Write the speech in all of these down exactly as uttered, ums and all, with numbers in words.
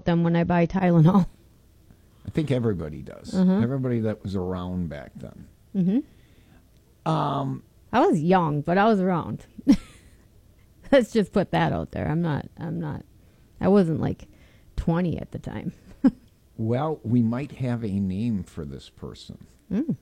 them when I buy Tylenol. I think everybody does. Uh-huh. Everybody that was around back then. Mm-hmm. Um, I was young, but I was around. Let's just put that out there. I'm not, I'm not, I wasn't like twenty at the time. well, we might have a name for this person. Mm.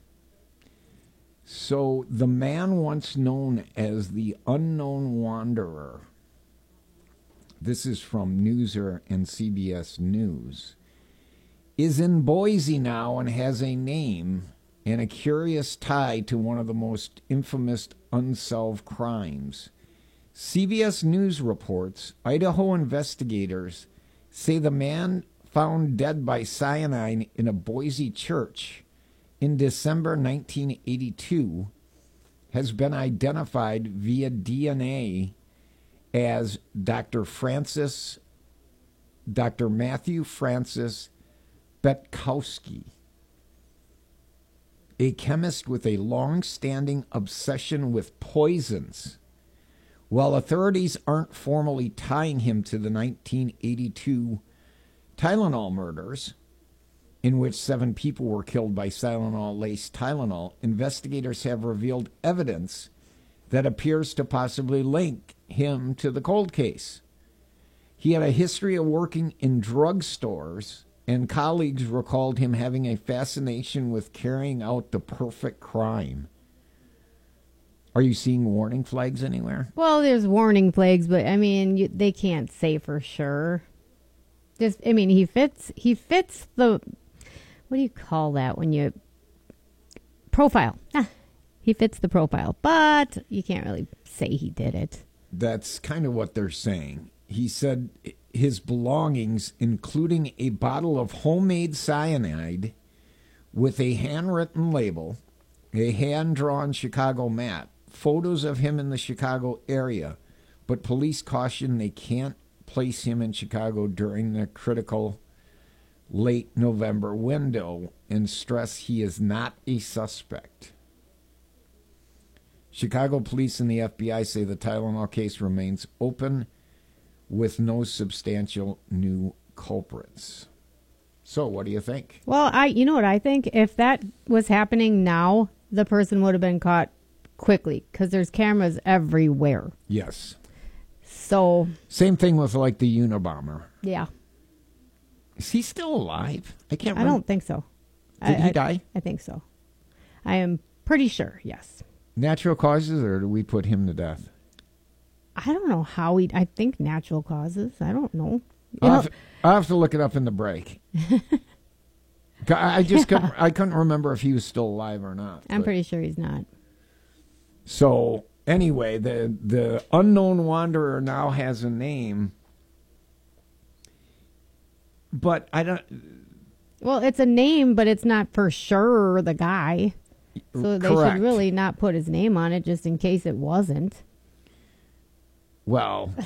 So the man once known as the Unknown Wanderer, this is from Newser and C B S News, is in Boise now and has a name and a curious tie to one of the most infamous unsolved crimes. C B S News reports Idaho investigators say the man found dead by cyanide in a Boise church in December nineteen eighty-two has been identified via D N A as Doctor Francis, Doctor Matthew Francis Betkowski, a chemist with a long-standing obsession with poisons. While authorities aren't formally tying him to the nineteen eighty-two Tylenol murders, in which seven people were killed by Tylenol-laced Tylenol, investigators have revealed evidence that appears to possibly link him to the cold case. He had a history of working in drugstores, and colleagues recalled him having a fascination with carrying out the perfect crime. Are you seeing warning flags anywhere? Well, there's warning flags, but I mean, you, they can't say for sure. Just, I mean, he fits, he fits the, what do you call that when you, profile. Ah, he fits the profile, but you can't really say he did it. That's kind of what they're saying. He said his belongings, including a bottle of homemade cyanide with a handwritten label, a hand-drawn Chicago map, photos of him in the Chicago area, but police caution they can't place him in Chicago during the critical late November window and stress he is not a suspect. Chicago police and the F B I say the Tylenol case remains open with no substantial new culprits. So what do you think? Well, I, you know what I think? If that was happening now, the person would have been caught quickly because there's cameras everywhere. Yes. So. Same thing with like the Unabomber. Yeah. Is he still alive? I can't I remember. don't think so. Did I, he I, die? I think so. I am pretty sure, yes. Natural causes, or do we put him to death? I don't know how he, I think natural causes. I don't know. You I'll know, have, to, I'll have to look it up in the break. I just yeah. couldn't, I couldn't remember if he was still alive or not. I'm but. pretty sure he's not. So anyway, the the Unknown Wanderer now has a name, but I don't. Well, it's a name, but it's not for sure the guy. So they Correct. should really not put his name on it just in case it wasn't. Well,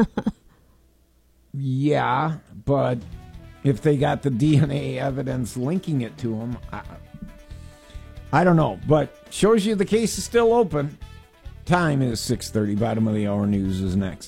yeah, but if they got the D N A evidence linking it to him, I, I don't know. But shows you the case is still open. Time is six thirty. Bottom of the hour news is next.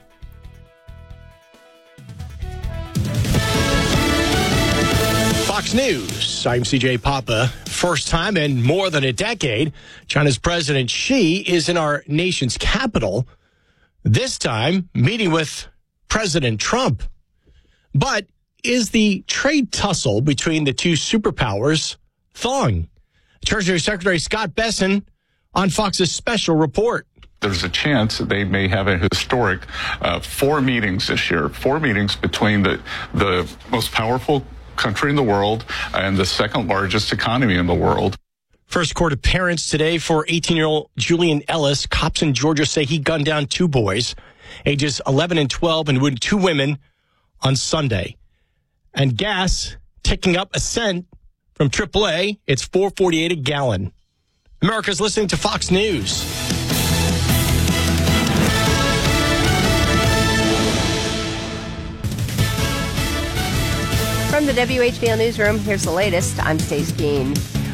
Fox News. I'm C J Papa. First time in more than a decade, China's President Xi is in our nation's capital. This time, meeting with President Trump. But is the trade tussle between the two superpowers thawing? Treasury Secretary Scott Bessent on Fox's special report. There's a chance that they may have a historic uh, four meetings this year, four meetings between the, the most powerful country in the world and the second largest economy in the world. First court appearance today for eighteen-year-old Julian Ellis. Cops in Georgia say he gunned down two boys, ages eleven and twelve, and wounded two women on Sunday. And gas ticking up a cent from triple A. It's four forty-eight a gallon. America's listening to Fox News. From the W H B L Newsroom, here's the latest. I'm Stacey Bean.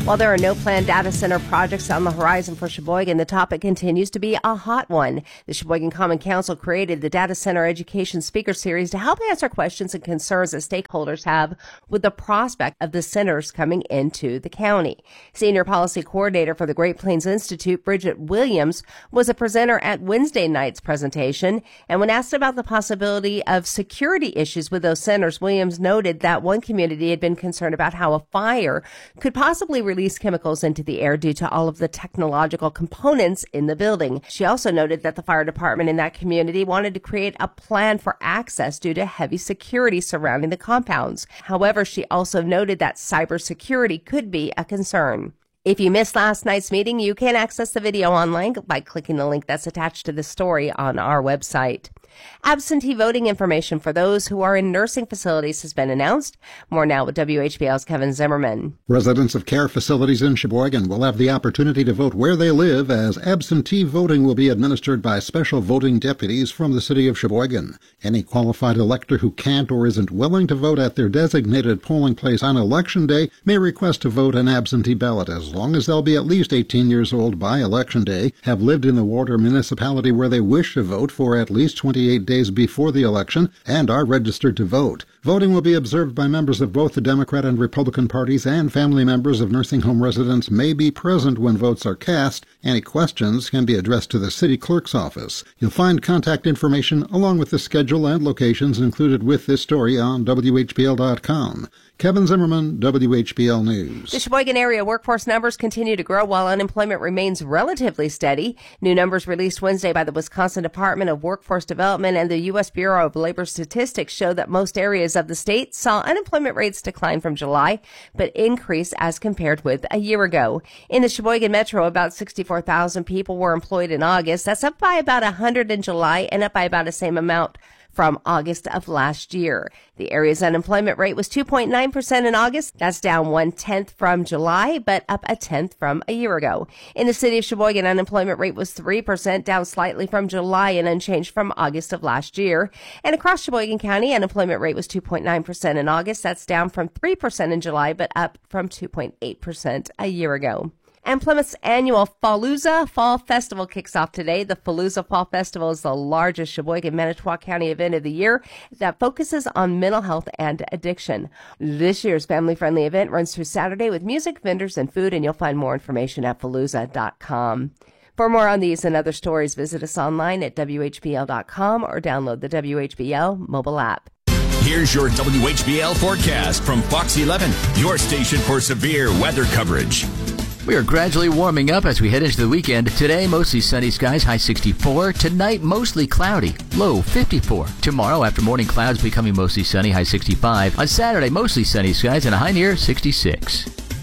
While there are no planned data center projects on the horizon for Sheboygan, the topic continues to be a hot one. The Sheboygan Common Council created the Data Center Education Speaker Series to help answer questions and concerns that stakeholders have with the prospect of the centers coming into the county. Senior Policy Coordinator for the Great Plains Institute, Bridget Williams, was a presenter at Wednesday night's presentation, and when asked about the possibility of security issues with those centers, Williams noted that one community had been concerned about how a fire could possibly release chemicals into the air due to all of the technological components in the building. She also noted that the fire department in that community wanted to create a plan for access due to heavy security surrounding the compounds. However, she also noted that cybersecurity could be a concern. If you missed last night's meeting, you can access the video online by clicking the link that's attached to the story on our website. Absentee voting information for those who are in nursing facilities has been announced. More now with W H B L's Kevin Zimmerman. Residents of care facilities in Sheboygan will have the opportunity to vote where they live, as absentee voting will be administered by special voting deputies from the city of Sheboygan. Any qualified elector who can't or isn't willing to vote at their designated polling place on Election Day may request to vote an absentee ballot, as long as they'll be at least eighteen years old by Election Day, have lived in the ward or municipality where they wish to vote for at least twenty-eight days before the election, and are registered to vote. Voting will be observed by members of both the Democrat and Republican parties, and family members of nursing home residents may be present when votes are cast. Any questions can be addressed to the city clerk's office. You'll find contact information along with the schedule and locations included with this story on W H B L dot com. Kevin Zimmerman, W H B L News. The Sheboygan area workforce numbers continue to grow while unemployment remains relatively steady. New numbers released Wednesday by the Wisconsin Department of Workforce Development and the U S Bureau of Labor Statistics show that most areas of the state saw unemployment rates decline from July, but increase as compared with a year ago. In the Sheboygan Metro, about sixty-four thousand people were employed in August. That's up by about one hundred in July and up by about the same amount from August of last year. The area's unemployment rate was two point nine percent in August. That's down one-tenth from July, but up a tenth from a year ago. In the city of Sheboygan, unemployment rate was three percent, down slightly from July and unchanged from August of last year. And across Sheboygan County, unemployment rate was two point nine percent in August. That's down from three percent in July, but up from two point eight percent a year ago. And Plymouth's annual Fallujah Fall Festival kicks off today. The Fallujah Fall Festival is the largest Sheboygan-Manitowoc County event of the year that focuses on mental health and addiction. This year's family-friendly event runs through Saturday with music, vendors, and food, and you'll find more information at fallujah dot com. For more on these and other stories, visit us online at W H B L dot com or download the W H B L mobile app. Here's your W H B L forecast from Fox eleven, your station for severe weather coverage. We are gradually warming up as we head into the weekend. Today, mostly sunny skies, high sixty-four. Tonight, mostly cloudy, low fifty-four. Tomorrow, after morning clouds, becoming mostly sunny, high sixty-five. On Saturday, mostly sunny skies and a high near sixty-six.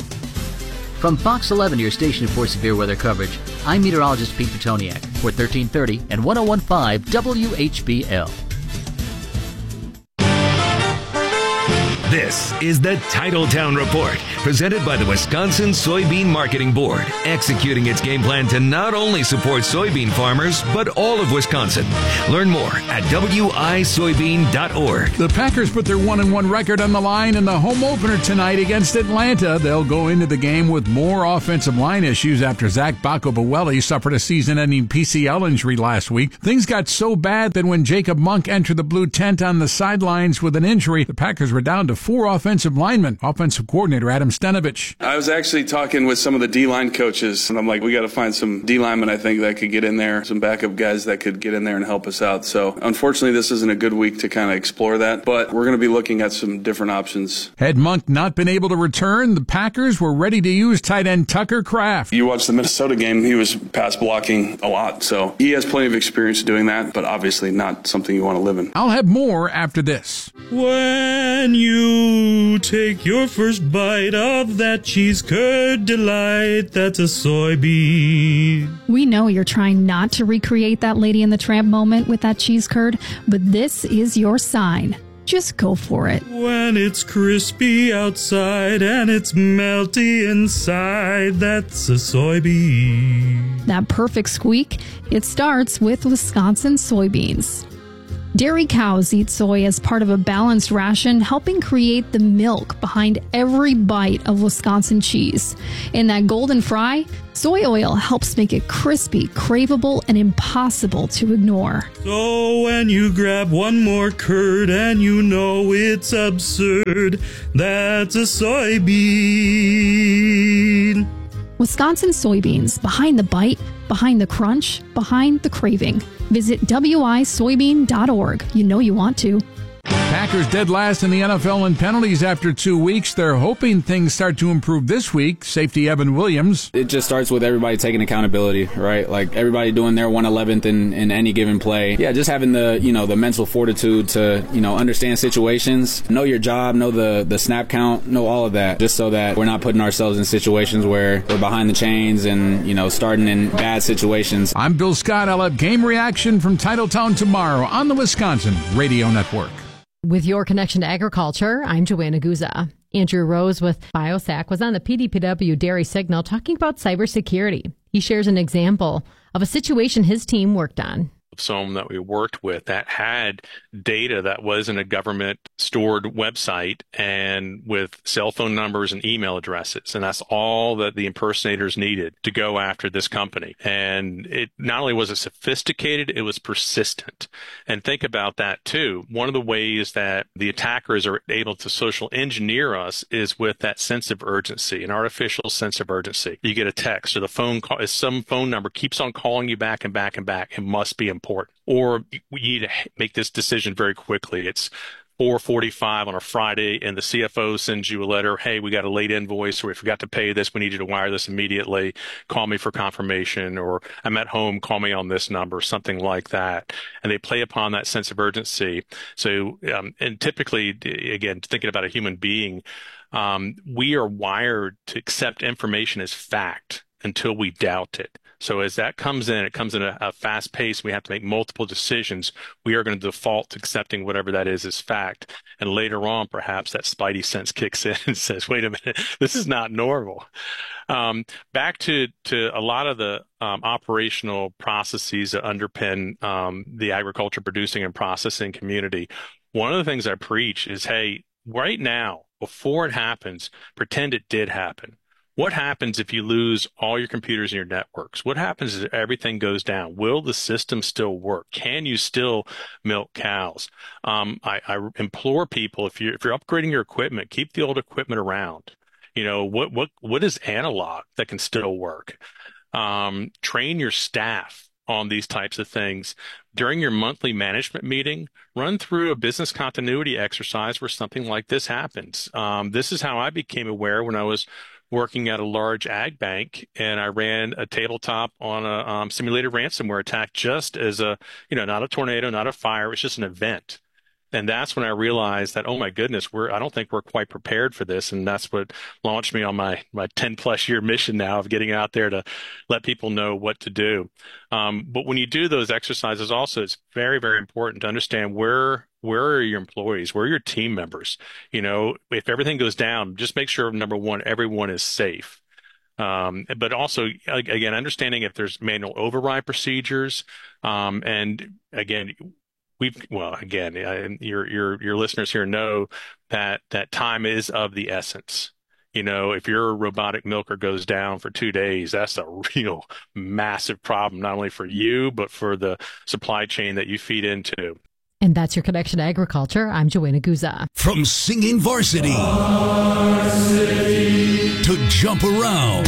From Fox eleven, your station for severe weather coverage, I'm meteorologist Pete Petoniak for thirteen thirty and one oh one point five W H B L. This is the Titletown Report, presented by the Wisconsin Soybean Marketing Board, executing its game plan to not only support soybean farmers, but all of Wisconsin. Learn more at W I soybean dot org. The Packers put their one and one record on the line in the home opener tonight against Atlanta. They'll go into the game with more offensive line issues after Zach Bacco-Buelli suffered a season-ending P C L injury last week. Things got so bad that when Jacob Monk entered the blue tent on the sidelines with an injury, the Packers were down to four offensive linemen. Offensive coordinator Adam Stenovich. I was actually talking with some of the D-line coaches, and I'm like, we got to find some D-linemen, I think, that could get in there, some backup guys that could get in there and help us out. So, unfortunately, this isn't a good week to kind of explore that, but we're going to be looking at some different options. Had Monk not been able to return, the Packers were ready to use tight end Tucker Kraft. You watch the Minnesota game, he was pass blocking a lot, so he has plenty of experience doing that, but obviously not something you want to live in. I'll have more after this. When you take your first bite of that cheese curd delight, that's a soybean. We know you're trying not to recreate that Lady in the Tramp moment with that cheese curd, but this is your sign. Just go for it. When it's crispy outside and it's melty inside, that's a soybean. That perfect squeak, it starts with Wisconsin soybeans. Dairy cows eat soy as part of a balanced ration, helping create the milk behind every bite of Wisconsin cheese. In that golden fry, soy oil helps make it crispy, craveable, and impossible to ignore. So when you grab one more curd and you know it's absurd, that's a soybean. Wisconsin soybeans, behind the bite, behind the crunch, behind the craving. Visit W I soybean dot org. You know you want to. Packers dead last in the N F L in penalties after two weeks. They're hoping things start to improve this week. Safety Evan Williams. It just starts with everybody taking accountability, right? Like everybody doing their one eleventh in, in any given play. Yeah, just having the, you know, the mental fortitude to, you know, understand situations, know your job, know the, the snap count, know all of that, just so that we're not putting ourselves in situations where we're behind the chains and, you know, starting in bad situations. I'm Bill Scott. I'll have game reaction from Titletown tomorrow on the Wisconsin Radio Network. With your connection to agriculture, I'm Joanna Guza. Andrew Rose with BioSac was on the P D P W Dairy Signal talking about cybersecurity. He shares an example of a situation his team worked on. Some that we worked with that had data that was in a government stored website and with cell phone numbers and email addresses. And that's all that the impersonators needed to go after this company. And it not only was it sophisticated, it was persistent. And think about that too. One of the ways that the attackers are able to social engineer us is with that sense of urgency, an artificial sense of urgency. You get a text or the phone call, some phone number keeps on calling you back and back and back. It must be important. Or we need to make this decision very quickly. It's four forty-five on a Friday and the C F O sends you a letter. Hey, we got a late invoice or we forgot to pay this. We need you to wire this immediately. Call me for confirmation, or I'm at home. Call me on this number, something like that. And they play upon that sense of urgency. So, um, and typically, again, thinking about a human being, um, we are wired to accept information as fact until we doubt it. So as that comes in, it comes in a, a fast pace. We have to make multiple decisions. We are going to default to accepting whatever that is as fact. And later on, perhaps that spidey sense kicks in and says, wait a minute, this is not normal. Um, back to, to a lot of the um, operational processes that underpin um, the agriculture producing and processing community. One of the things I preach is, hey, right now, before it happens, pretend it did happen. What happens if you lose all your computers and your networks? What happens if everything goes down? Will the system still work? Can you still milk cows? Um, I, I implore people, if you're, if you're upgrading your equipment, keep the old equipment around. You know, what, what, what is analog that can still work? Um, train your staff on these types of things. During your monthly management meeting, run through a business continuity exercise where something like this happens. Um, this is how I became aware when I was working at a large ag bank, and I ran a tabletop on a um, simulated ransomware attack just as a, you know, not a tornado, not a fire, it's just an event. And that's when I realized that, oh my goodness, we're, I don't think we're quite prepared for this. And that's what launched me on my, my ten plus year mission now of getting out there to let people know what to do. Um, but when you do those exercises also, it's very, very important to understand where, where are your employees? Where are your team members? You know, if everything goes down, just make sure, number one, everyone is safe. Um, but also, again, understanding if there's manual override procedures. Um, and again, we've, well, again, your, your, your listeners here know that, that time is of the essence. You know, if your robotic milker goes down for two days, that's a real massive problem, not only for you, but for the supply chain that you feed into. And that's your connection to agriculture. I'm Joanna Guza. From singing varsity, varsity to jump around,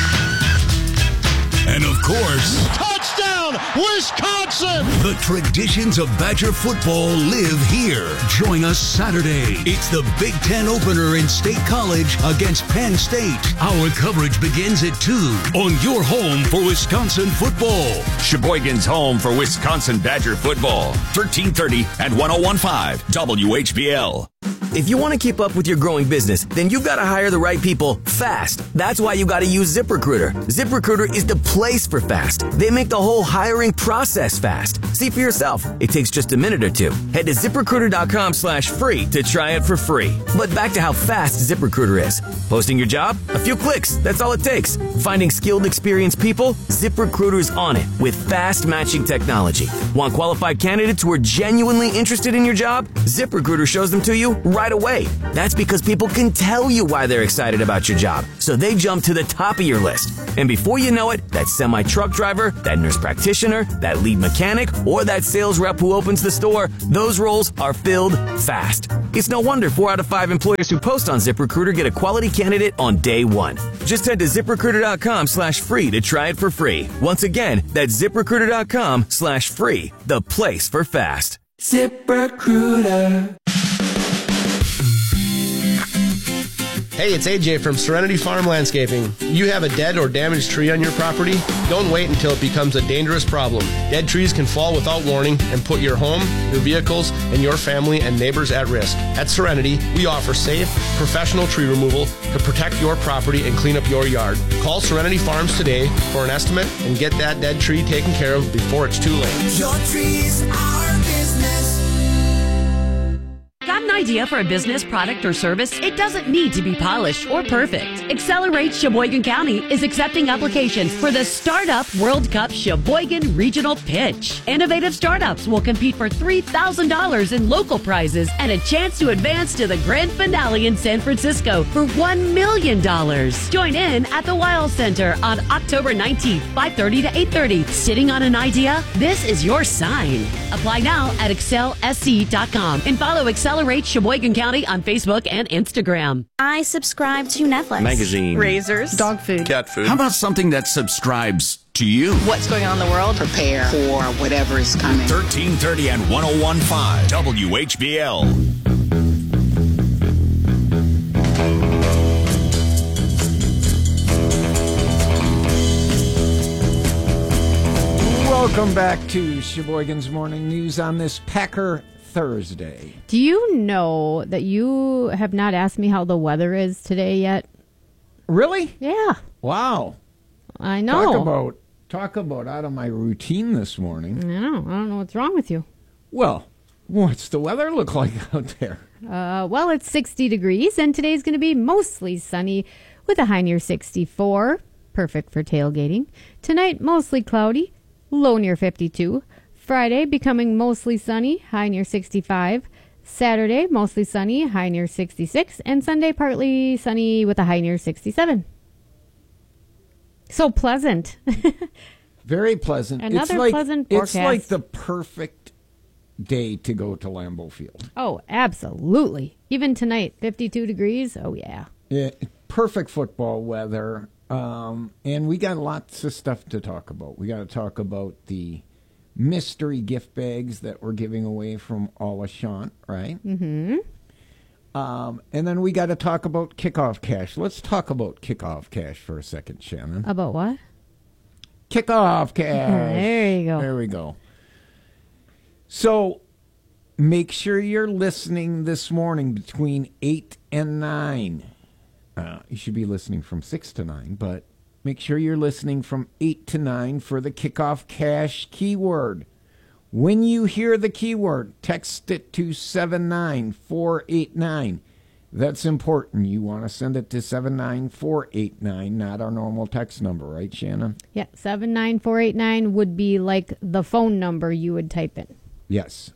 and of course, touchdown, Wisconsin! The traditions of Badger football live here. Join us Saturday. It's the Big Ten opener in State College against Penn State. Our coverage begins at two on your home for Wisconsin football. Sheboygan's home for Wisconsin Badger football. thirteen thirty and one oh one point five W H B L. If you want to keep up with your growing business, then you've got to hire the right people fast. That's why you got to use ZipRecruiter. ZipRecruiter is the place for fast. They make the whole hiring process fast. See for yourself. It takes just a minute or two. Head to ZipRecruiter.com slash free to try it for free. But back to how fast ZipRecruiter is. Posting your job? A few clicks. That's all it takes. Finding skilled, experienced people? ZipRecruiter's on it with fast matching technology. Want qualified candidates who are genuinely interested in your job? ZipRecruiter shows them to you right away. That's because people can tell you why they're excited about your job, so they jump to the top of your list. And before you know it, that semi-truck driver, that nurse practitioner, that lead mechanic, or that sales rep who opens the store, those roles are filled fast. It's no wonder four out of five employers who post on ZipRecruiter get a quality candidate on day one. Just head to ZipRecruiter.com slash free to try it for free. Once again, that's ZipRecruiter.com slash free, the place for fast. ZipRecruiter. Hey, it's A J from Serenity Farm Landscaping. You have a dead or damaged tree on your property? Don't wait until it becomes a dangerous problem. Dead trees can fall without warning and put your home, your vehicles, and your family and neighbors at risk. At Serenity, we offer safe, professional tree removal to protect your property and clean up your yard. Call Serenity Farms today for an estimate and get that dead tree taken care of before it's too late. Your trees are business. Got an idea for a business, product, or service? It doesn't need to be polished or perfect. Accelerate Sheboygan County is accepting applications for the Startup World Cup Sheboygan Regional Pitch. Innovative startups will compete for three thousand dollars in local prizes and a chance to advance to the grand finale in San Francisco for one million dollars. Join in at the Wild Center on October nineteenth, five thirty to eight thirty. Sitting on an idea? This is your sign. Apply now at excel s c dot com and follow Accelerate Sheboygan County on Facebook and Instagram. I subscribe to Netflix. Magazine. Razors. Dog food. Cat food. How about something that subscribes to you? What's going on in the world? Prepare for whatever is coming. thirteen thirty and one oh one point five W H B L. Welcome back to Sheboygan's Morning News on this Packer Thursday. Do you know that you have not asked me how the weather is today yet? Really? Yeah. Wow. I know. Talk about talk about out of my routine this morning. I know. I don't know what's wrong with you. Well, what's the weather look like out there? Uh, well, it's sixty degrees, and today's going to be mostly sunny with a high near sixty-four. Perfect for tailgating. Tonight, mostly cloudy, low near fifty-two. Friday, becoming mostly sunny, high near sixty-five. Saturday, mostly sunny, high near sixty-six. And Sunday, partly sunny with a high near sixty-seven. So pleasant. Very pleasant. Another it's like, pleasant It's forecast. like the perfect day to go to Lambeau Field. Oh, absolutely. Even tonight, fifty-two degrees. Oh, yeah. Yeah, perfect football weather. Um, and we got lots of stuff to talk about. We got to talk about the mystery gift bags that we're giving away from Alashant, right? Mm-hmm. Um, and then we got to talk about kickoff cash. Let's talk about kickoff cash for a second, Shannon. About what? Kickoff cash. There you go. There we go. So make sure you're listening this morning between eight and nine. Uh, you should be listening from six to nine, but make sure you're listening from eight to nine for the kickoff cash keyword. When you hear the keyword, text it to seven nine four eight nine. That's important. You want to send it to seven nine four eight nine, not our normal text number, right, Shannon? Yeah, seven nine four eight nine would be like the phone number you would type in. Yes.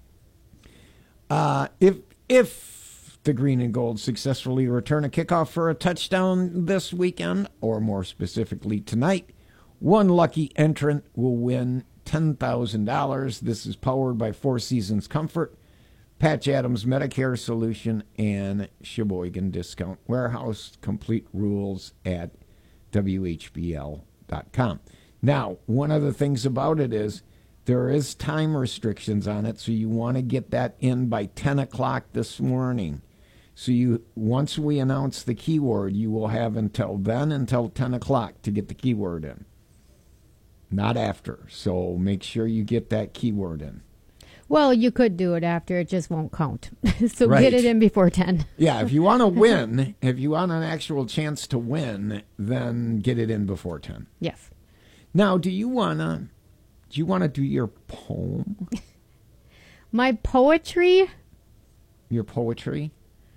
Uh, if if the Green and Gold successfully return a kickoff for a touchdown this weekend, or more specifically tonight, one lucky entrant will win ten thousand dollars. This is powered by Four Seasons Comfort, Patch Adams Medicare Solution, and Sheboygan Discount Warehouse. Complete rules at W H B L dot com. Now, one of the things about it is there is time restrictions on it, so you want to get that in by ten o'clock this morning. So you, once we announce the keyword, you will have until then, until ten o'clock to get the keyword in. Not after. So make sure you get that keyword in. Well, you could do it after. It just won't count. So Right. get it in before ten. Yeah, if you want to win, if you want an actual chance to win, then get it in before ten. Yes. Now, do you want to do you want to do your poem? My poetry? Your poetry?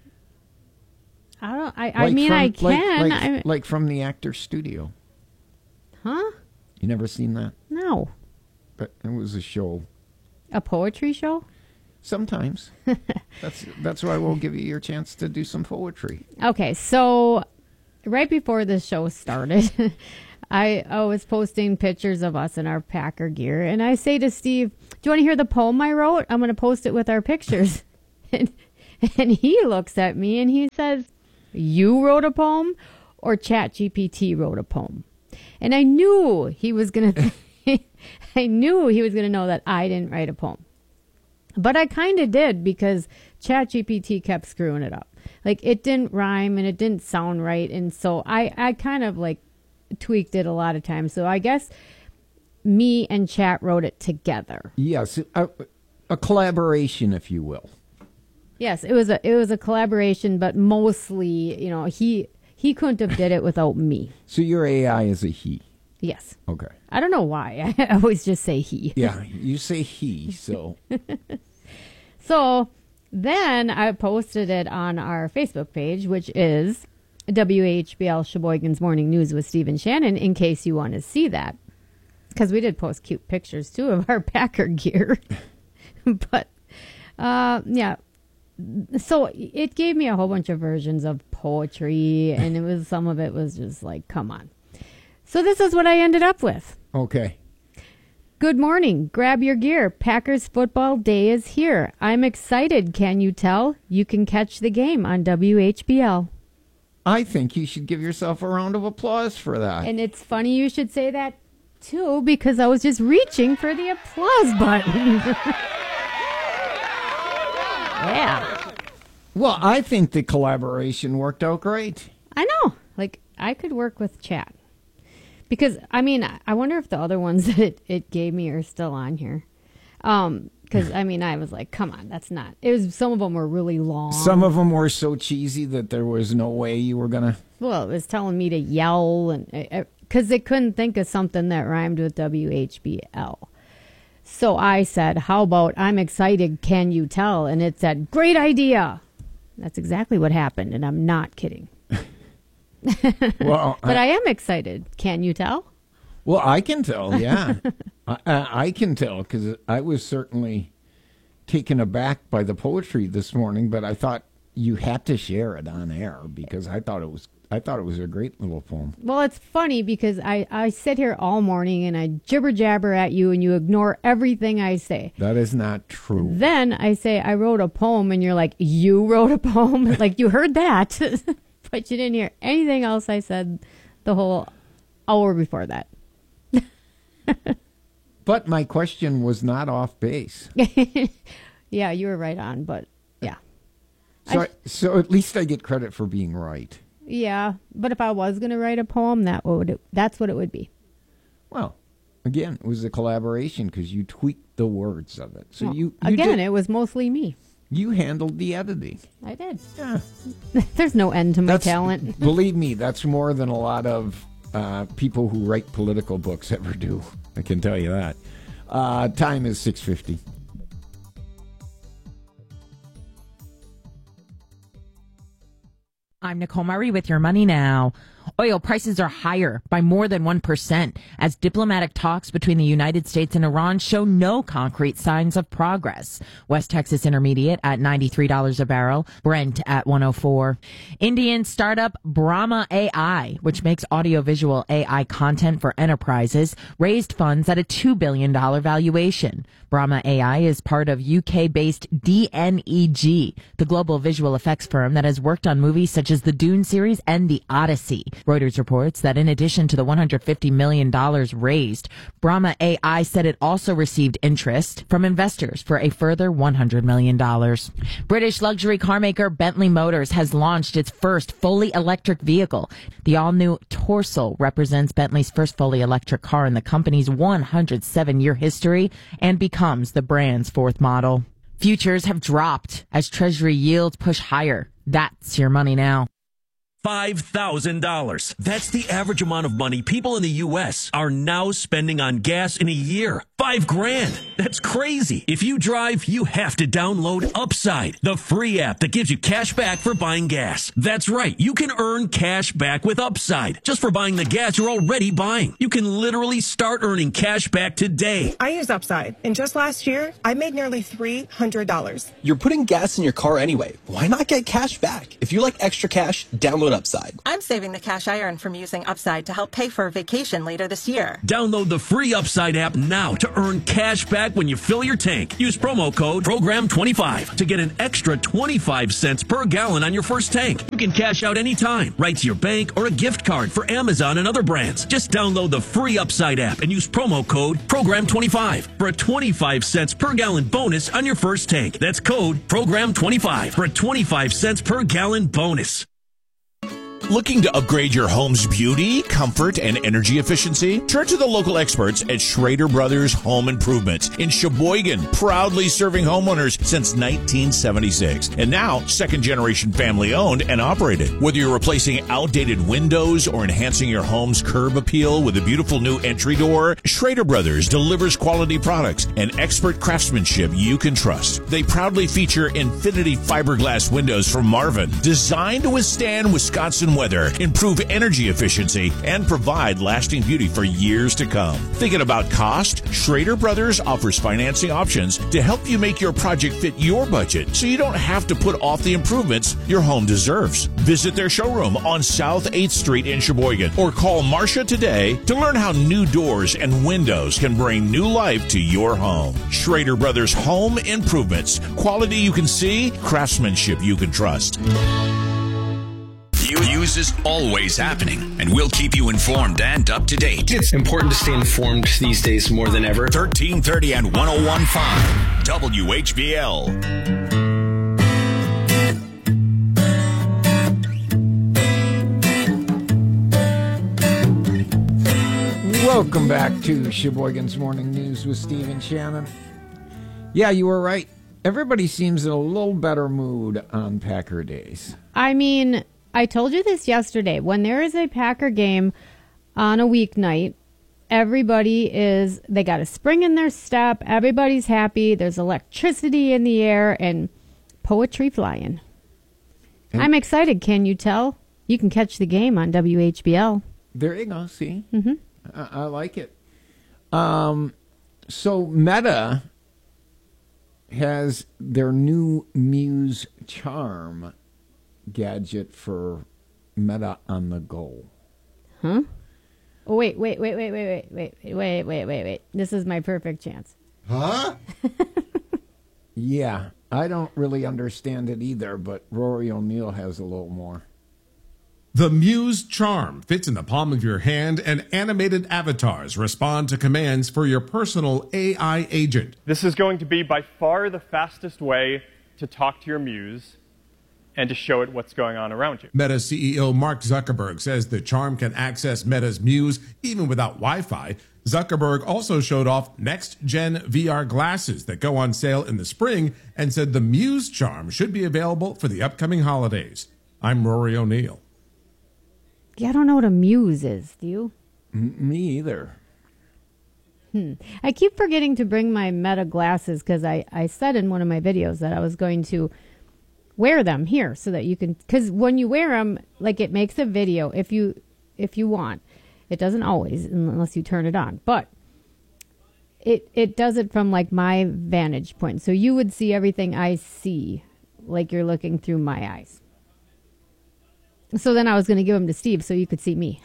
I don't I, I Like mean from- I like- can. Like, I, like from the Actors Studio. huh? You never seen that? No. But it was a show. A poetry show? Sometimes. that's that's why we'll give you your chance to do some poetry. Okay, so right before the show started, I, I was posting pictures of us in our Packer gear, and I say to Steve, "Do you want to hear the poem I wrote? I'm going to post it with our pictures." and, and he looks at me and he says, "You wrote a poem, or ChatGPT wrote a poem?" And I knew he was going to. I knew he was going to know that I didn't write a poem. But I kind of did, because ChatGPT kept screwing it up. Like, it didn't rhyme and it didn't sound right. And so I, I kind of like tweaked it a lot of times. So I guess me and Chat wrote it together. Yes, a, a collaboration, if you will. Yes, it was a it was a collaboration, but mostly, you know, he he couldn't have did it without me. So your A I is a he. Yes. Okay. I don't know why. I always just say he. Yeah, you say he, so. So then I posted it on our Facebook page, which is W H B L Sheboygan's Morning News with Steve and Shannon, in case you want to see that. Because we did post cute pictures, too, of our Packer gear. But, uh, yeah. So it gave me a whole bunch of versions of poetry, and it was some of it was just like, come on. So this is what I ended up with. Okay. Good morning. Grab your gear. Packers football day is here. I'm excited. Can you tell? You can catch the game on W H B L. I think you should give yourself a round of applause for that. And it's funny you should say that, too, because I was just reaching for the applause button. Yeah. Well, I think the collaboration worked out great. I know. Like, I could work with Chat. Because, I mean, I wonder if the other ones that it, it gave me are still on here. Um, because, I mean, I was like, come on, that's not. It was, some of them were really long. Some of them were so cheesy that there was no way you were going to. Well, it was telling me to yell, and because they couldn't think of something that rhymed with W H B L. So I said, how about, I'm excited, can you tell? And it said, great idea. That's exactly what happened, and I'm not kidding. Well, but I, I am excited. Can you tell? Well, I can tell, yeah. I, I, I can tell, because I was certainly taken aback by the poetry this morning, but I thought you had to share it on air, because I thought it was I thought it was a great little poem. Well, it's funny because I, I sit here all morning and I jibber jabber at you and you ignore everything I say. That is not true. Then I say I wrote a poem and you're like, you wrote a poem? Like, you heard that. But you didn't hear anything else I said the whole hour before that. But my question was not off base. Yeah, you were right on, but yeah. So, I, I, so at least I get credit for being right. Yeah, but if I was going to write a poem, that would it, that's what it would be. Well, again, it was a collaboration because you tweaked the words of it. So well, you, you again, did, it was mostly me. You handled the editing. I did. Yeah. There's no end to my That's, talent. Believe me, that's more than a lot of uh, people who write political books ever do. I can tell you that. Uh, time is six fifty. I'm Nicole Murray with Your Money Now. Oil prices are higher by more than one percent as diplomatic talks between the United States and Iran show no concrete signs of progress. West Texas Intermediate at ninety-three dollars a barrel, Brent at one oh four. Indian startup Brahma A I, which makes audiovisual A I content for enterprises, raised funds at a two billion dollars valuation. Brahma A I is part of U K-based D N E G, the global visual effects firm that has worked on movies such as the Dune series and The Odyssey. Reuters reports that in addition to the one hundred fifty million dollars raised, Brahma A I said it also received interest from investors for a further one hundred million dollars. British luxury car maker Bentley Motors has launched its first fully electric vehicle. The all-new Torsil represents Bentley's first fully electric car in the company's one hundred seven year history and becomes the brand's fourth model. Futures have dropped as Treasury yields push higher. That's your money now. five thousand dollars. That's the average amount of money people in the U S are now spending on gas in a year. Five grand. That's crazy. If you drive, you have to download Upside, the free app that gives you cash back for buying gas. That's right. You can earn cash back with Upside just for buying the gas you're already buying. You can literally start earning cash back today. I use Upside, and just last year, I made nearly three hundred dollars. You're putting gas in your car anyway. Why not get cash back? If you like extra cash, download Upside. I'm saving the cash I earn from using Upside to help pay for a vacation later this year. Download the free Upside app now to earn cash back when you fill your tank. Use promo code program twenty-five to get an extra twenty-five cents per gallon on your first tank. You can cash out anytime, right to your bank or a gift card for Amazon and other brands. Just download the free Upside app and use promo code program twenty-five for a twenty-five cents per gallon bonus on your first tank. That's code program twenty-five for a twenty-five cents per gallon bonus. Looking to upgrade your home's beauty, comfort, and energy efficiency? Turn to the local experts at Schrader Brothers Home Improvements in Sheboygan, proudly serving homeowners since nineteen seventy-six. And now, second-generation family-owned and operated. Whether you're replacing outdated windows or enhancing your home's curb appeal with a beautiful new entry door, Schrader Brothers delivers quality products and expert craftsmanship you can trust. They proudly feature Infinity fiberglass windows from Marvin, designed to withstand Wisconsin weather, improve energy efficiency, and provide lasting beauty for years to come. Thinking about cost? Schrader Brothers offers financing options to help you make your project fit your budget so you don't have to put off the improvements your home deserves. Visit their showroom on South eighth Street in Sheboygan or call Marcia today to learn how new doors and windows can bring new life to your home. Schrader Brothers Home Improvements. Quality you can see, craftsmanship you can trust. News is always happening, and we'll keep you informed and up to date. It's important to stay informed these days more than ever. thirteen thirty and one oh one point five W H B L. Welcome back to Sheboygan's Morning News with Steve and Shannon. Yeah, you were right. Everybody seems in a little better mood on Packer days. I mean, I told you this yesterday. When there is a Packer game on a weeknight, everybody is, they got a spring in their step. Everybody's happy. There's electricity in the air and poetry flying. And I'm excited. Can you tell? You can catch the game on W H B L. There you go. See? Mm-hmm. I, I like it. Um, so Meta has their new Muse Charm gadget for Meta on the go. Huh? Oh, wait, wait, wait, wait, wait, wait, wait, wait, wait, wait, wait. This is my perfect chance. Huh? Yeah, I don't really understand it either, but Rory O'Neill has a little more. The Muse Charm fits in the palm of your hand, and animated avatars respond to commands for your personal A I agent. This is going to be by far the fastest way to talk to your Muse and to show it what's going on around you. Meta C E O Mark Zuckerberg says the Charm can access Meta's Muse even without Wi-Fi. Zuckerberg also showed off next-gen V R glasses that go on sale in the spring and said the Muse Charm should be available for the upcoming holidays. I'm Rory O'Neill. Yeah, I don't know what a Muse is. Do you? M- me either. Hmm. I keep forgetting to bring my Meta glasses because I, I said in one of my videos that I was going to wear them here so that you can, because when you wear them, like it makes a video if you if you want. It doesn't always unless you turn it on, but it it does it from like my vantage point. So you would see everything I see, like you're looking through my eyes. So then I was going to give them to Steve so you could see me.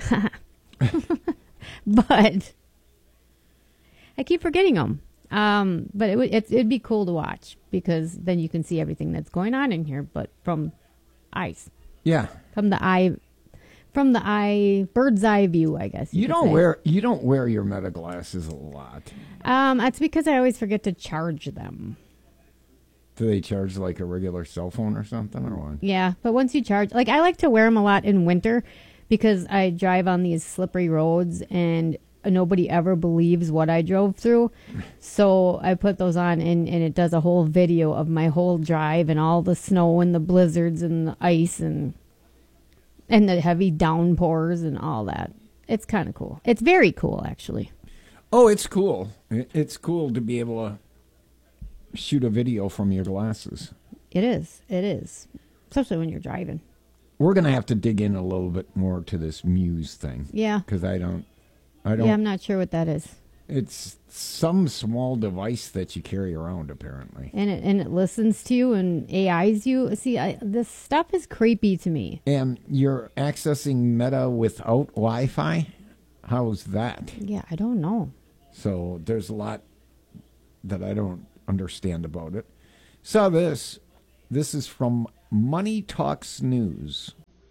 But I keep forgetting them. Um, but it would it, it'd be cool to watch because then you can see everything that's going on in here, but from eyes. Yeah. From the eye, from the eye, bird's eye view, I guess. You, You, could don't say. wear you don't wear your Meta glasses a lot. Um, that's because I always forget to charge them. Do they charge like a regular cell phone or something, or what? Yeah, but once you charge, like I like to wear them a lot in winter because I drive on these slippery roads and nobody ever believes what I drove through. So I put those on and, and it does a whole video of my whole drive and all the snow and the blizzards and the ice and and the heavy downpours and all that. It's kind of cool. It's very cool, actually. Oh, it's cool. It- It's cool to be able to shoot a video from your glasses. It is. It is. Especially when you're driving. We're going to have to dig in a little bit more to this Muse thing. Yeah. Because I don't, I don't. Yeah, I'm not sure what that is. It's some small device that you carry around, apparently. And it and it listens to you and A Is you. See, I, this stuff is creepy to me. And you're accessing Meta without Wi-Fi? How's that? Yeah, I don't know. So there's a lot that I don't understand about it. So this, this is from Money Talks News.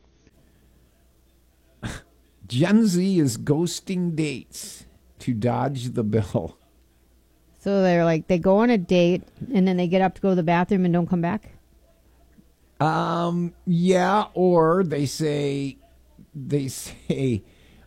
Gen Z is ghosting dates to dodge the bill. So they're like, they go on a date and then they get up to go to the bathroom and don't come back? Um, yeah, or they say, they say,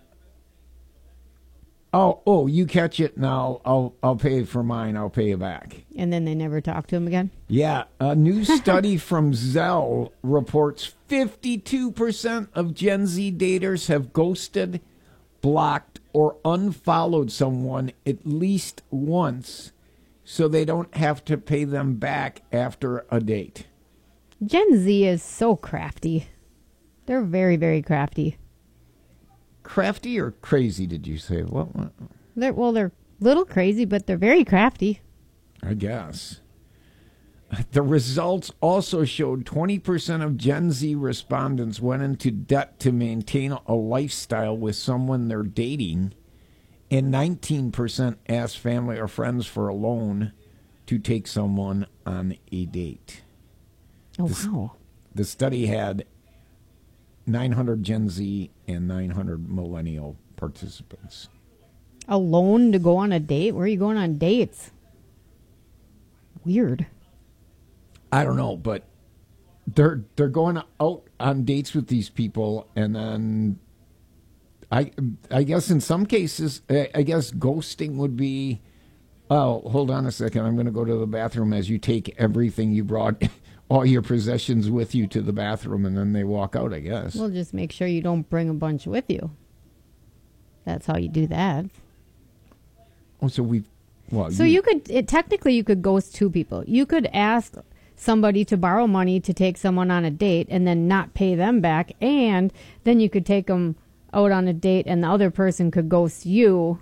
oh, oh, you catch it now. I'll, I'll pay for mine. I'll pay you back. And then they never talk to him again? Yeah, a new study from Zelle reports fifty-two percent of Gen Z daters have ghosted, blocked, or unfollowed someone at least once so they don't have to pay them back after a date. Gen Z is so crafty. They're very, very crafty. Crafty or crazy, did you say? What? what? They're, well, they're a little crazy, but they're very crafty. I guess. The results also showed twenty percent of Gen Z respondents went into debt to maintain a lifestyle with someone they're dating, and nineteen percent asked family or friends for a loan to take someone on a date. Oh, the, wow. The study had nine hundred Gen Z and nine hundred millennial participants. A loan to go on a date? Where are you going on dates? Weird. I don't know, but they're they're going out on dates with these people, and then I I guess in some cases, I, I guess ghosting would be, oh, hold on a second, I'm going to go to the bathroom as you take everything you brought, all your possessions with you to the bathroom, and then they walk out, I guess. Well, just make sure you don't bring a bunch with you. That's how you do that. Oh, so we, well, So you could, it, technically you could ghost two people. You could ask somebody to borrow money to take someone on a date and then not pay them back, and then you could take them out on a date and the other person could ghost you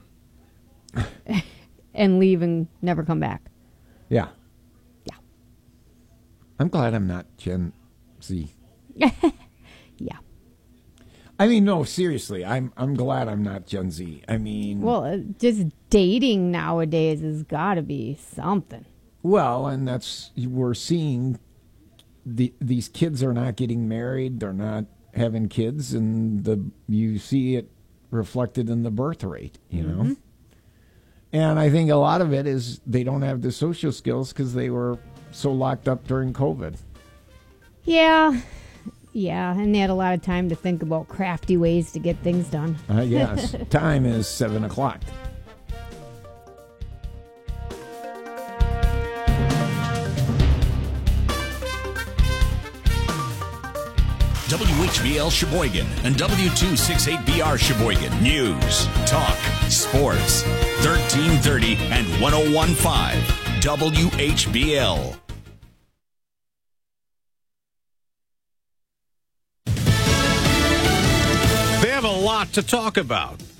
and leave and never come back. Yeah. Yeah. I'm glad I'm not Gen Z. Yeah. I mean, no, seriously, I'm I'm glad I'm not Gen Z. I mean, Well, uh, just dating nowadays has got to be something. well, and that's we're seeing the these kids are not getting married, they're not having kids, and the you see it reflected in the birth rate, you know. Mm-hmm. And I think a lot of it is they don't have the social skills because they were so locked up during COVID. Yeah. Yeah, and they had a lot of time to think about crafty ways to get things done. I guess. Time is seven o'clock. W H B L Sheboygan and W two sixty-eight B R Sheboygan. News, talk, sports. thirteen thirty and one oh one point five W H B L. They have a lot to talk about.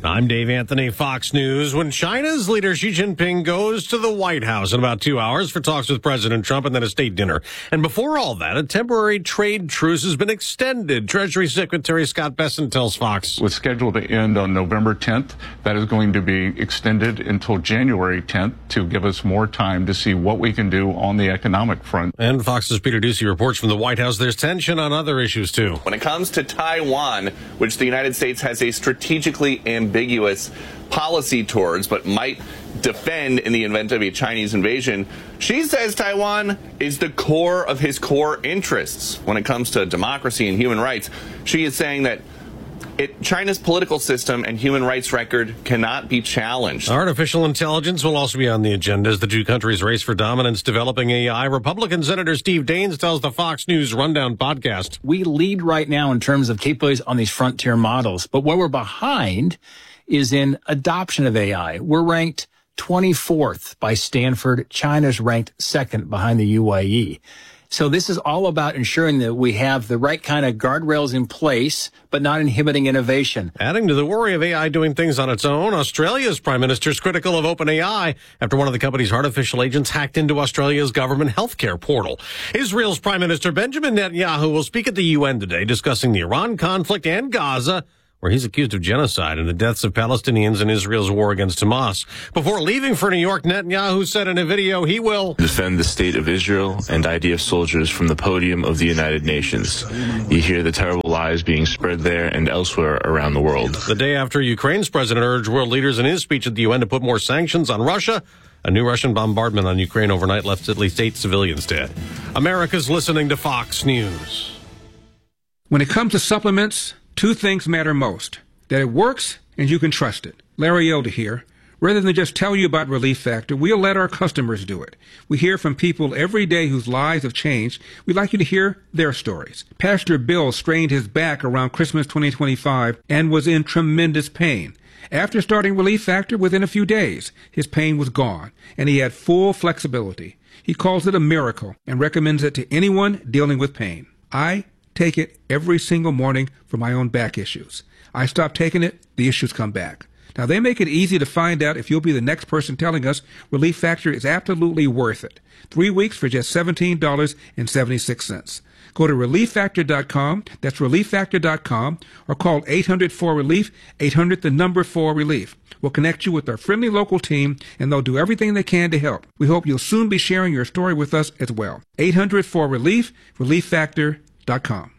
I'm Dave Anthony, Fox News. When China's leader Xi Jinping goes to the White House in about two hours for talks with President Trump and then a state dinner. And before all that, a temporary trade truce has been extended. Treasury Secretary Scott Bessent tells Fox. Was scheduled to end on November tenth. That is going to be extended until January tenth to give us more time to see what we can do on the economic front. And Fox's Peter Ducey reports from the White House there's tension on other issues, too. When it comes to Taiwan, which the United States has a strategically ambiguous ambiguous policy towards, but might defend in the event of a Chinese invasion, Xi says Taiwan is the core of his core interests. When it comes to democracy and human rights, Xi is saying that it, China's political system and human rights record cannot be challenged. Artificial intelligence will also be on the agenda as the two countries race for dominance developing A I. Republican Senator Steve Daines tells the Fox News Rundown podcast. We lead right now in terms of capabilities on these frontier models, but where we're behind is in adoption of A I. We're ranked twenty-fourth by Stanford. China's ranked second behind the U A E. So this is all about ensuring that we have the right kind of guardrails in place, but not inhibiting innovation. Adding to the worry of A I doing things on its own, Australia's prime minister is critical of OpenAI after one of the company's artificial agents hacked into Australia's government healthcare portal. Israel's Prime Minister Benjamin Netanyahu will speak at the U N today discussing the Iran conflict and Gaza, where he's accused of genocide and the deaths of Palestinians in Israel's war against Hamas. Before leaving for New York, Netanyahu said in a video he will defend the state of Israel and I D F soldiers from the podium of the United Nations. You hear the terrible lies being spread there and elsewhere around the world. The day after Ukraine's president urged world leaders in his speech at the U N to put more sanctions on Russia, a new Russian bombardment on Ukraine overnight left at least eight civilians dead. America's listening to Fox News. When it comes to supplements, two things matter most: that it works and you can trust it. Larry Elder here. Rather than just tell you about Relief Factor, we'll let our customers do it. We hear from people every day whose lives have changed. We'd like you to hear their stories. Pastor Bill strained his back around Christmas twenty twenty-five and was in tremendous pain. After starting Relief Factor, within a few days, his pain was gone, and he had full flexibility. He calls it a miracle and recommends it to anyone dealing with pain. I take it every single morning for my own back issues. I stop taking it, the issues come back. Now, they make it easy to find out if you'll be the next person telling us Relief Factor is absolutely worth it. Three weeks for just seventeen dollars and seventy-six cents. Go to relief factor dot com, that's relief factor dot com, or call eight hundred four relief, eight hundred the number four relief. We'll connect you with our friendly local team, and they'll do everything they can to help. We hope you'll soon be sharing your story with us as well. eight hundred four relief, relief factor dot com.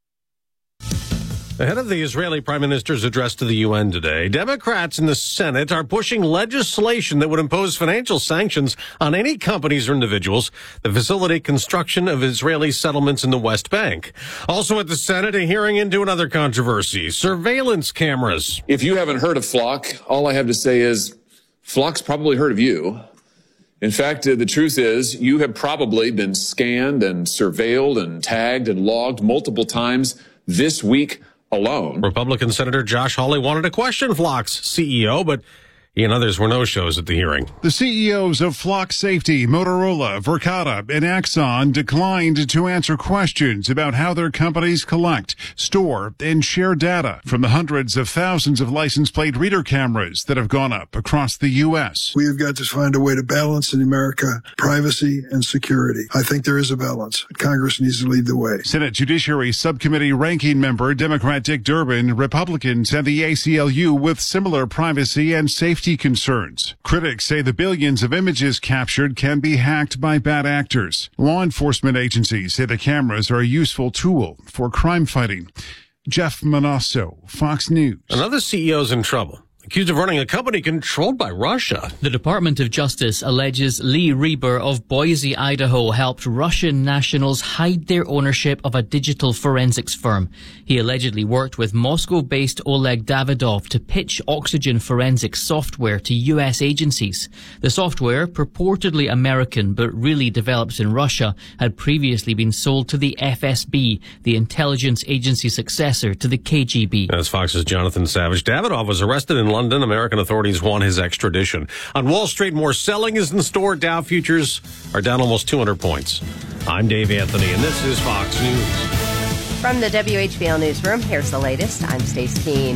Ahead of the Israeli Prime Minister's address to the U N today, Democrats in the Senate are pushing legislation that would impose financial sanctions on any companies or individuals that facilitate construction of Israeli settlements in the West Bank. Also at the Senate, a hearing into another controversy, surveillance cameras. If you haven't heard of Flock, all I have to say is Flock's probably heard of you. In fact, uh, the truth is you have probably been scanned and surveilled and tagged and logged multiple times this week alone. Republican Senator Josh Hawley wanted to question Flock's C E O, but he and others were no-shows at the hearing. The C E Os of Flock Safety, Motorola, Verkada, and Axon declined to answer questions about how their companies collect, store, and share data from the hundreds of thousands of license plate reader cameras that have gone up across the U S. We have got to find a way to balance in America privacy and security. I think there is a balance. Congress needs to lead the way. Senate Judiciary Subcommittee ranking member Democrat Dick Durbin, Republicans, and the A C L U with similar privacy and safety concerns. Critics say the billions of images captured can be hacked by bad actors. Law enforcement agencies say the cameras are a useful tool for crime fighting. Jeff Manasso, Fox News. Another C E O's in trouble, accused of running a company controlled by Russia. The Department of Justice alleges Lee Reber of Boise, Idaho, helped Russian nationals hide their ownership of a digital forensics firm. He allegedly worked with Moscow-based Oleg Davidov to pitch oxygen forensics software to U S agencies. The software, purportedly American but really developed in Russia, had previously been sold to the F S B, the intelligence agency successor to the K G B. As Fox's Jonathan Savage, Davidov was arrested in London. American authorities want his extradition. On Wall Street, more selling is in store. Dow futures are down almost two hundred points. I'm Dave Anthony, and this is Fox News. From the W H B L Newsroom, here's the latest. I'm Stace Keene.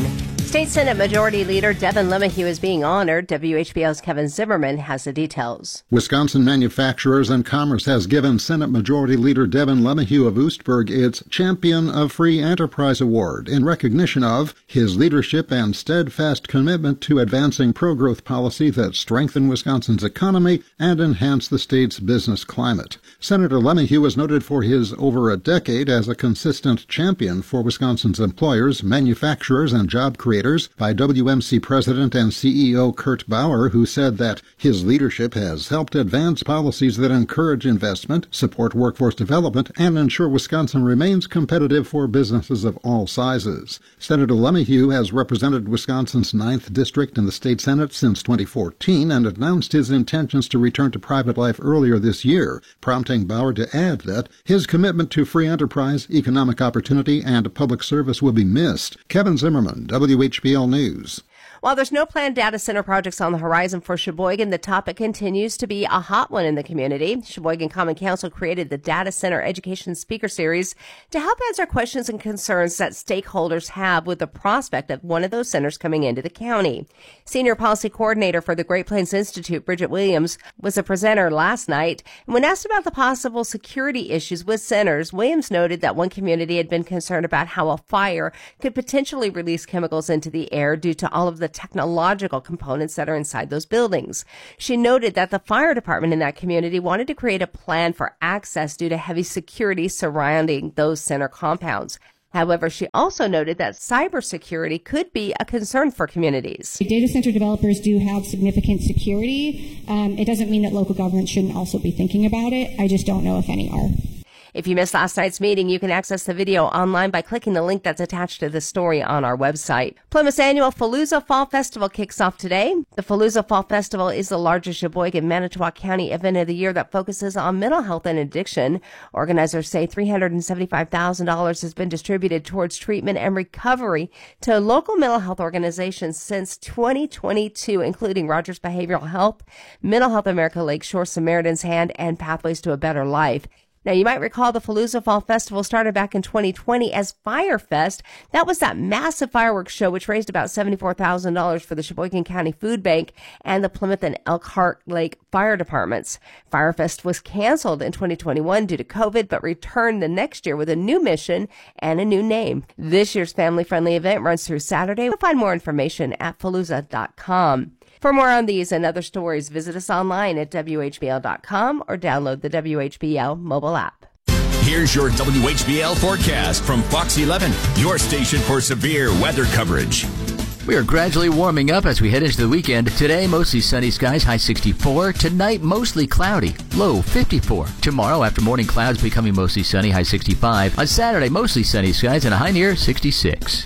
State Senate Majority Leader Devin LeMahieu is being honored. W H B L's Kevin Zimmerman has the details. Wisconsin Manufacturers and Commerce has given Senate Majority Leader Devin LeMahieu of Oostburg its Champion of Free Enterprise Award in recognition of his leadership and steadfast commitment to advancing pro-growth policy that strengthen Wisconsin's economy and enhance the state's business climate. Senator LeMahieu is noted for his over a decade as a consistent champion for Wisconsin's employers, manufacturers, and job creators by W M C President and C E O Kurt Bauer, who said that his leadership has helped advance policies that encourage investment, support workforce development, and ensure Wisconsin remains competitive for businesses of all sizes. Senator LeMahieu has represented Wisconsin's ninth District in the state Senate since twenty fourteen and announced his intentions to return to private life earlier this year, prompting Bauer to add that his commitment to free enterprise, economic opportunity, and public service will be missed. Kevin Zimmerman, W H B L News. While there's no planned data center projects on the horizon for Sheboygan, the topic continues to be a hot one in the community. Sheboygan Common Council created the Data Center Education Speaker Series to help answer questions and concerns that stakeholders have with the prospect of one of those centers coming into the county. Senior Policy Coordinator for the Great Plains Institute, Bridget Williams, was a presenter last night. And when asked about the possible security issues with centers, Williams noted that one community had been concerned about how a fire could potentially release chemicals into the air due to all of the technological components that are inside those buildings. She noted that the fire department in that community wanted to create a plan for access due to heavy security surrounding those center compounds. However, she also noted that cybersecurity could be a concern for communities. Data center developers do have significant security. Um, it doesn't mean that local governments shouldn't also be thinking about it. I just don't know if any are. If you missed last night's meeting, you can access the video online by clicking the link that's attached to the story on our website. Plymouth's annual Fallujah Fall Festival kicks off today. The Fallujah Fall Festival is the largest Sheboygan, Manitowoc County event of the year that focuses on mental health and addiction. Organizers say three hundred seventy-five thousand dollars has been distributed towards treatment and recovery to local mental health organizations since twenty twenty-two, including Rogers Behavioral Health, Mental Health America Lakeshore, Samaritan's Hand, and Pathways to a Better Life. Now, you might recall the Fallujah Fall Festival started back in twenty twenty as Firefest. That was that massive fireworks show which raised about seventy-four thousand dollars for the Sheboygan County Food Bank and the Plymouth and Elkhart Lake Fire Departments. Firefest was canceled in twenty twenty-one due to COVID, but returned the next year with a new mission and a new name. This year's family-friendly event runs through Saturday. You'll find more information at fallujah dot com. For more on these and other stories, visit us online at W H B L dot com or download the W H B L mobile app. Here's your W H B L forecast from Fox eleven, your station for severe weather coverage. We are gradually warming up as we head into the weekend. Today, mostly sunny skies, high sixty-four. Tonight, mostly cloudy, low fifty-four. Tomorrow, after morning clouds becoming mostly sunny, high sixty-five. On Saturday, mostly sunny skies and a high near sixty-six.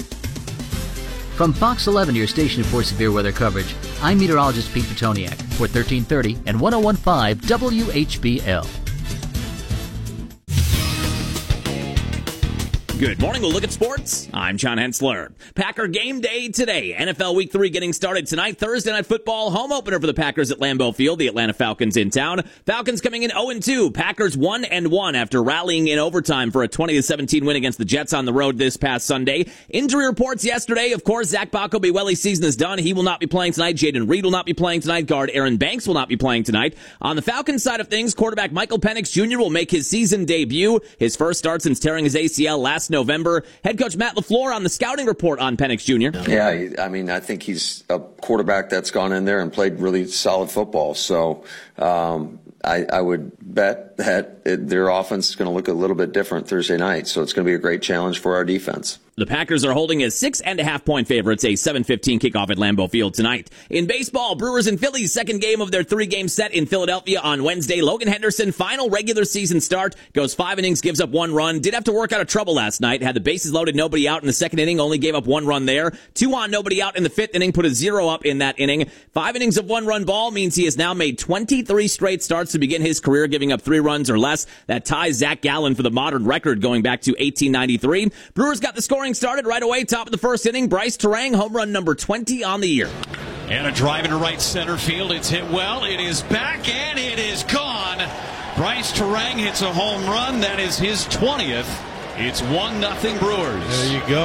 From Fox eleven, your station for severe weather coverage, I'm meteorologist Pete Petoniak for thirteen thirty and one oh one point five W H B L. Good morning. We'll look at sports. I'm John Hensler. Packer game day today. N F L Week three getting started tonight. Thursday Night Football home opener for the Packers at Lambeau Field. The Atlanta Falcons in town. Falcons coming in oh and two. Packers one and one after rallying in overtime for a twenty to seventeen win against the Jets on the road this past Sunday. Injury reports yesterday. Of course, Zach Bacco-Bewelle's season is done. He will not be playing tonight. Jaden Reed will not be playing tonight. Guard Aaron Banks will not be playing tonight. On the Falcons side of things, quarterback Michael Penix Junior will make his season debut. His first start since tearing his A C L last November. Head coach Matt LaFleur on the scouting report on Penix Junior Yeah, I mean, I think he's a quarterback that's gone in there and played really solid football. So um, I, I would bet that it, their offense is going to look a little bit different Thursday night. So it's going to be a great challenge for our defense. The Packers are holding as six and a half point favorites, a seven fifteen kickoff at Lambeau Field tonight. In baseball, Brewers and Phillies, second game of their three-game set in Philadelphia on Wednesday. Logan Henderson, final regular season start, goes five innings, gives up one run. Did have to work out of trouble last night. Had the bases loaded, nobody out in the second inning, only gave up one run there. Two on, nobody out in the fifth inning, put a zero up in that inning. Five innings of one-run ball means he has now made twenty-three straight starts to begin his career, giving up three runs or less. That ties Zach Gallen for the modern record going back to eighteen ninety-three. Brewers got the scoring started right away. Top of the first inning, Bryce Terang, home run number twenty on the year. And a drive into right center field. It's hit well. It is back and it is gone. Bryce Terang hits a home run. That is his twentieth. It's one nothing Brewers. There you go.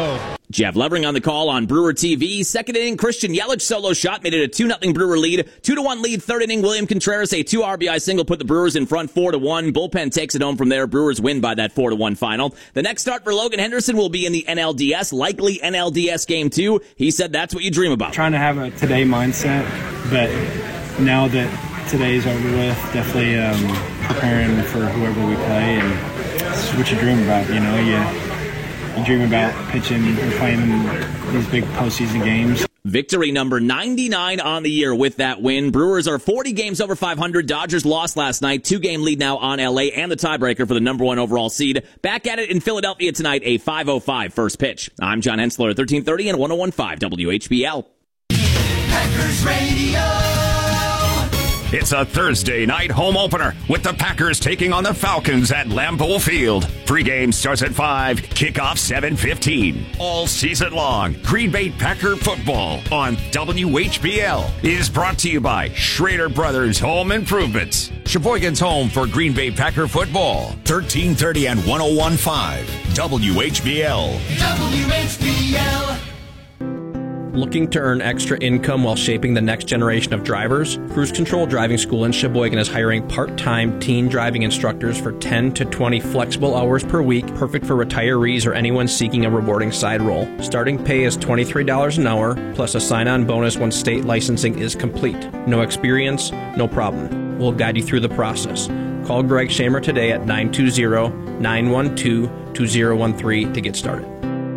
Jeff Levering on the call on Brewer T V. Second inning, Christian Yelich solo shot made it a two nothing Brewer lead. two to one lead. Third inning, William Contreras, a two R B I single, put the Brewers in front four to one. Bullpen takes it home from there. Brewers win by that four to one final. The next start for Logan Henderson will be in the N L D S, likely N L D S Game two. He said that's what you dream about. Trying to have a today mindset, but now that today's over with, definitely um, preparing for whoever we play, and it's what you dream about, you know. You You dream about pitching and playing in these big postseason games. Victory number ninety-nine on the year with that win. Brewers are forty games over five hundred. Dodgers lost last night. Two-game lead now on L A and the tiebreaker for the number one overall seed. Back at it in Philadelphia tonight, a five oh five first pitch. I'm John Hensler, thirteen thirty and one oh one point five W H B L. Packers Radio. It's a Thursday night home opener with the Packers taking on the Falcons at Lambeau Field. Pregame starts at five, kickoff seven fifteen. All season long, Green Bay Packer football on W H B L is brought to you by Schrader Brothers Home Improvements. Sheboygan's home for Green Bay Packer football. thirteen thirty and one oh one point five W H B L. W H B L. Looking to earn extra income while shaping the next generation of drivers? Cruise Control Driving School in Sheboygan is hiring part-time teen driving instructors for ten to twenty flexible hours per week, perfect for retirees or anyone seeking a rewarding side role. Starting pay is twenty-three dollars an hour, plus a sign-on bonus once state licensing is complete. No experience? No problem. We'll guide you through the process. Call Greg Shamer today at nine two zero, nine one two, two zero one three to get started.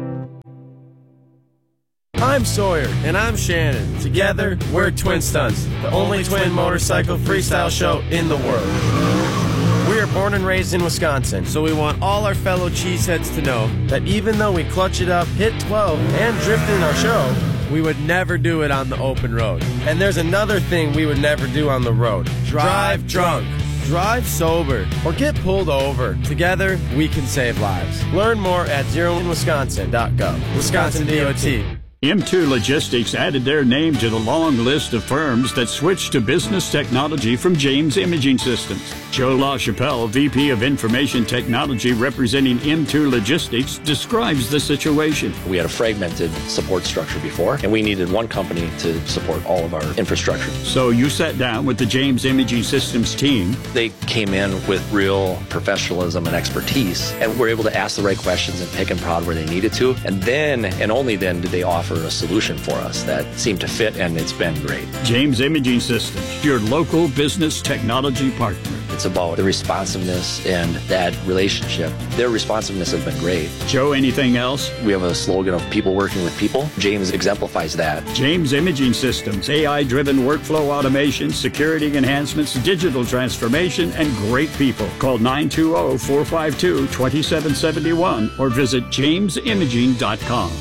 I'm Sawyer. And I'm Shannon. Together, we're Twin Stunts, the only twin motorcycle freestyle show in the world. We are born and raised in Wisconsin, so we want all our fellow cheeseheads to know that even though we clutch it up, hit twelve, and drift in our show, we would never do it on the open road. And there's another thing we would never do on the road. Drive drunk. Drive sober or get pulled over. Together, we can save lives. Learn more at zero in wisconsin dot gov. Wisconsin D O T. M two Logistics added their name to the long list of firms that switched to business technology from James Imaging Systems. Joe LaChapelle, V P of Information Technology representing M two Logistics, describes the situation. We had a fragmented support structure before, and we needed one company to support all of our infrastructure. So you sat down with the James Imaging Systems team. They came in with real professionalism and expertise, and were able to ask the right questions and pick and prod where they needed to. And then, and only then, did they offer a solution for us that seemed to fit, and it's been great. James Imaging Systems, your local business technology partner. It's about the responsiveness and that relationship. Their responsiveness has been great. Joe, anything else? We have a slogan of people working with people. James exemplifies that. James Imaging Systems, A I-driven workflow automation, security enhancements, digital transformation, and great people. Call nine two zero, four five two, two seven seven one or visit james imaging dot com.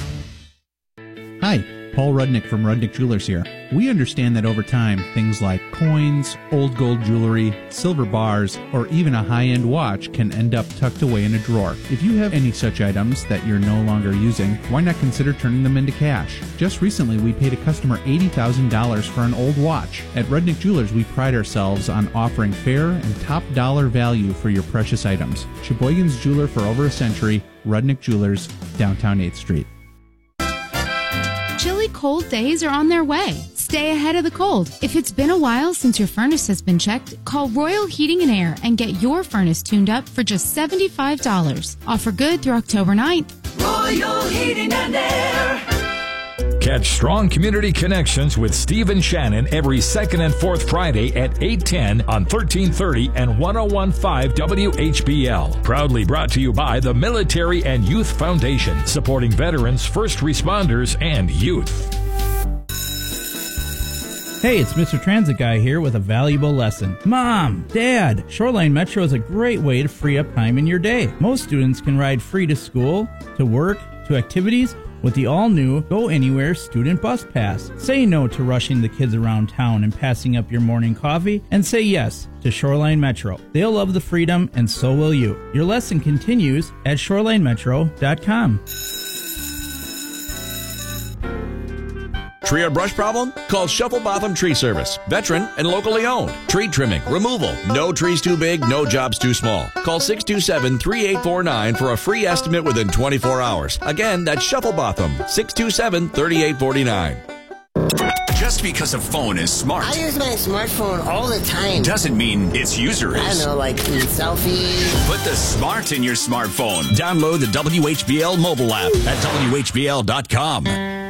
Hi, Paul Rudnick from Rudnick Jewelers here. We understand that over time, things like coins, old gold jewelry, silver bars, or even a high-end watch can end up tucked away in a drawer. If you have any such items that you're no longer using, why not consider turning them into cash? Just recently, we paid a customer eighty thousand dollars for an old watch. At Rudnick Jewelers, we pride ourselves on offering fair and top dollar value for your precious items. Sheboygan's jeweler for over a century, Rudnick Jewelers, downtown eighth Street. Chilly cold days are on their way. Stay ahead of the cold. If it's been a while since your furnace has been checked, call Royal Heating and Air and get your furnace tuned up for just seventy-five dollars. Offer good through October ninth. Royal Heating and Air. Catch Strong Community Connections with Steve and Shannon every second and fourth Friday at eight ten on thirteen thirty and one oh one point five W H B L. Proudly brought to you by the Military and Youth Foundation, supporting veterans, first responders, and youth. Hey, it's Mister Transit Guy here with a valuable lesson. Mom, Dad, Shoreline Metro is a great way to free up time in your day. Most students can ride free to school, to work, to activities, with the all-new Go Anywhere Student Bus Pass. Say no to rushing the kids around town and passing up your morning coffee, and say yes to Shoreline Metro. They'll love the freedom, and so will you. Your lesson continues at shoreline metro dot com. tree or brush problem? Call Shufflebotham Tree Service. Veteran and locally owned. Tree trimming, removal. No trees too big, no jobs too small. Call six two seven, three eight four nine for a free estimate within twenty-four hours. Again, that's Shufflebotham, six two seven, three eight four nine. Just because a phone is smart, I use my smartphone all the time. doesn't mean its user is. I don't know, like in selfies. Put the smart in your smartphone. Download the W H B L mobile app at W H B L dot com.